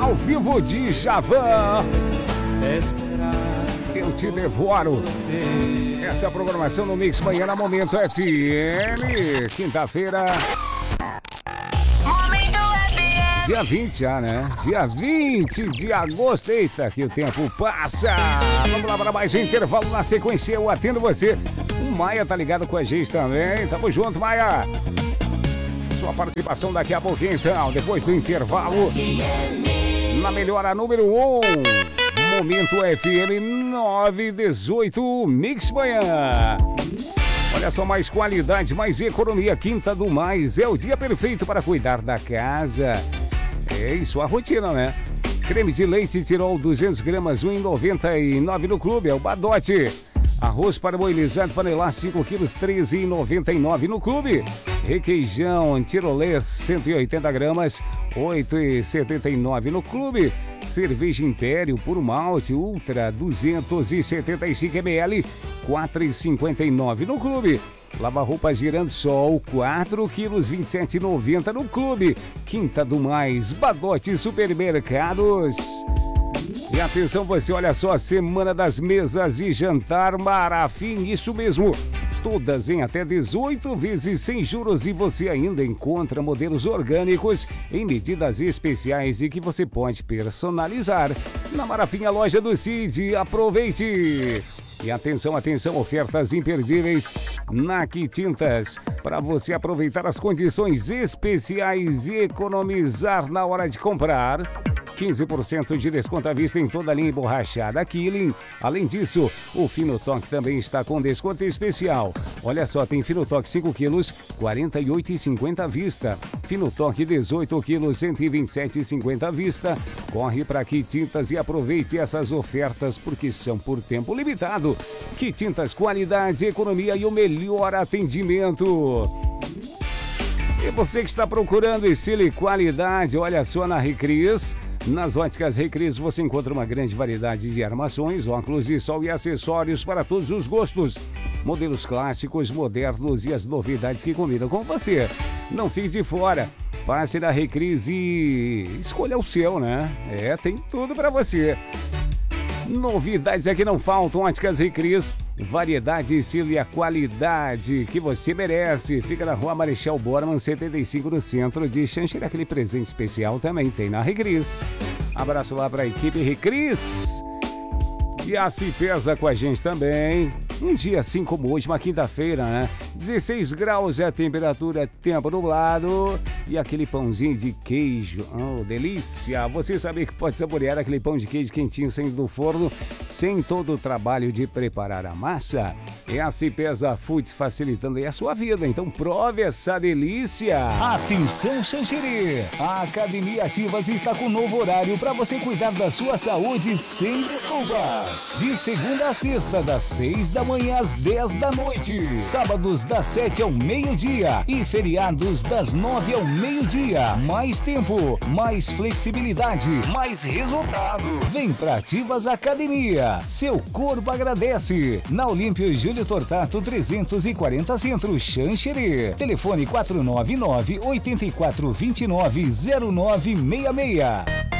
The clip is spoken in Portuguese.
ao vivo de Javan. Eu te devoro. Essa é a programação no Mix Manhã na Momento FM. Quinta-feira. Dia 20 já, né? Dia 20 de agosto. Eita, que o tempo passa. Vamos lá para mais um intervalo. Na sequência, eu atendo você. O Maia tá ligado com a gente também. Tamo junto, Maia. Sua participação daqui a pouquinho, então. Depois do intervalo. Na melhora número 1. Momento FM 918 Mix Manhã. Olha só, mais qualidade, mais economia. Quinta do Mais é o dia perfeito para cuidar da casa. É isso, a rotina, né? Creme de leite Tirol 200 gramas, R$ 1,99 no clube, é o Badote. Arroz parboilizado panelar 5 quilos, R$ 13,99 no clube. Requeijão tirolês 180 gramas, R$ 8,79 no clube. Cerveja Império Puro Malte Ultra 275 ml, R$ 4,59 no clube. Lava-roupa Giransol 4 quilos, R$ 27,90 no clube. Quinta do Mais, Badote Supermercados. E atenção você, olha só, Semana das Mesas e Jantar Marafim, isso mesmo. Todas em até 18 vezes sem juros e você ainda encontra modelos orgânicos em medidas especiais e que você pode personalizar. Na Marafim, a loja do Cid, aproveite! E atenção, atenção, ofertas imperdíveis na Quitintas, para você aproveitar as condições especiais e economizar na hora de comprar. 15% de desconto à vista em toda a linha emborrachada Killing. Além disso, o Finotoque também está com desconto especial. Olha só, tem Finotoque 5 quilos, R$ 48,50 à vista. Finotoque 18 quilos, R$ 127,50 à vista. Corre para Quitintas e aproveite essas ofertas porque são por tempo limitado. Quitintas, qualidade, economia e o melhor atendimento. E você que está procurando estilo e qualidade, olha só na Recris. Nas óticas Recris você encontra uma grande variedade de armações, óculos de sol e acessórios para todos os gostos. Modelos clássicos, modernos e as novidades que combinam com você. Não fique de fora. Passe na Recris e escolha o seu, né? Tem tudo para você. Novidades aqui não faltam, óticas Recris. Variedade, estilo e a qualidade que você merece. Fica na Rua Marechal Bormann, 75, no centro de Xanxerê. Aquele presente especial também tem na Recris. Abraço lá para a equipe Recris. E a Se Pesa com a gente também. Um dia assim como hoje, uma quinta-feira, né? 16 graus é a temperatura, tempo nublado. E aquele pãozinho de queijo. Oh, delícia! Você sabia que pode saborear aquele pão de queijo quentinho saindo do forno, sem todo o trabalho de preparar a massa? É a Se Pesa Foods facilitando aí a sua vida. Então prove essa delícia! Atenção, Xanxerê! A Academia Ativas está com um novo horário para você cuidar da sua saúde sem desculpas. De segunda a sexta, das 6 da manhã às 10 da noite. Sábados das 7 ao meio-dia e feriados das 9 ao meio-dia. Mais tempo, mais flexibilidade, mais resultado. Vem pra Ativas Academia. Seu corpo agradece. Na Olímpio Júlio Tortato 340 Centro, Xanxerê. Telefone 499-8429-0966.